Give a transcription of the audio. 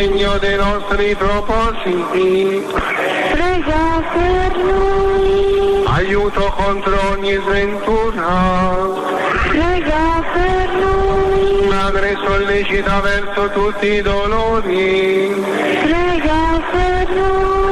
sostegno dei nostri propositi. Prega per noi. Aiuto contro ogni sventura. Prega per noi. Madre sollecita verso tutti i dolori. Prega per noi.